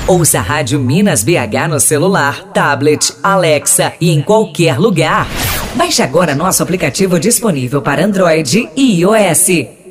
Ouça a Rádio Minas BH no celular, tablet, Alexa e em qualquer lugar. Baixe agora nosso aplicativo disponível para Android e iOS.